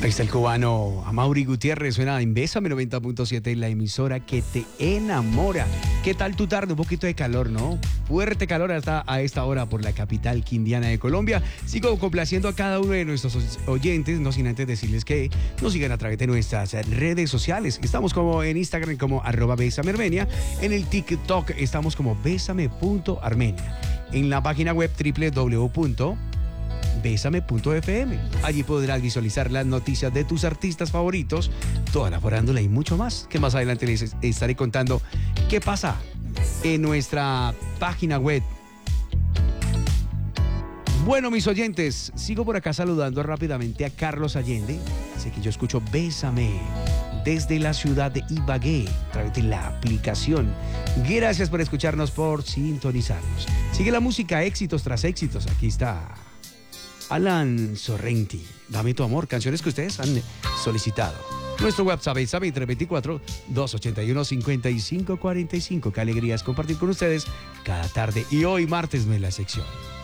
Ahí está el cubano Amaury Gutiérrez, suena en Bésame 90.7, la emisora que te enamora. ¿Qué tal tu tarde? Un poquito de calor, ¿no? Fuerte calor hasta a esta hora por la capital quindiana de Colombia. Sigo complaciendo a cada uno de nuestros oyentes, no sin antes decirles que nos sigan a través de nuestras redes sociales. Estamos como en Instagram como @besamearmenia, en el TikTok estamos como besame.armenia, en la página web www.besame.fm. Allí podrás visualizar las noticias de tus artistas favoritos, toda la farándula y mucho más, que más adelante les estaré contando qué pasa en nuestra página web. Bueno, mis oyentes, sigo por acá saludando rápidamente a Carlos Allende. Así que yo escucho Bésame desde la ciudad de Ibagué, a través de la aplicación. Gracias por escucharnos, por sintonizarnos. Sigue la música, éxitos tras éxitos. Aquí está Alan Sorrenti, Dame tu amor, canciones que ustedes han solicitado. Nuestro WhatsApp es 324-281-5545. Qué alegría es compartir con ustedes cada tarde y hoy martes no es la sección.